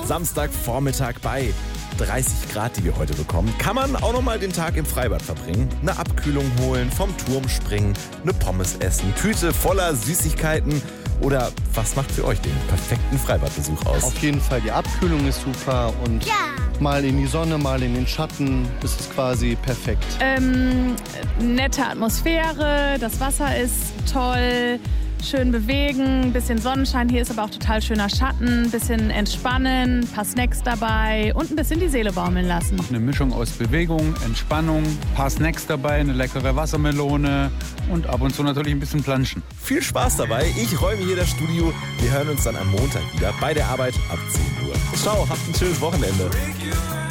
Samstagvormittag bei 30 Grad, die wir heute bekommen, kann man auch nochmal den Tag im Freibad verbringen. Eine Abkühlung holen, vom Turm springen, eine Pommes essen, Tüte voller Süßigkeiten. Oder was macht für euch den perfekten Freibadbesuch aus? Auf jeden Fall, die Abkühlung ist super und mal in die Sonne, mal in den Schatten, das ist quasi perfekt. Nette Atmosphäre, das Wasser ist toll, schön bewegen, ein bisschen Sonnenschein, hier ist aber auch total schöner Schatten, ein bisschen entspannen, ein paar Snacks dabei und ein bisschen die Seele baumeln lassen. Eine Mischung aus Bewegung, Entspannung, ein paar Snacks dabei, eine leckere Wassermelone und ab und zu natürlich ein bisschen planschen. Viel Spaß dabei, ich räume hier das Studio. Wir hören uns dann am Montag wieder bei der Arbeit ab 10 Uhr. Ciao, habt ein schönes Wochenende.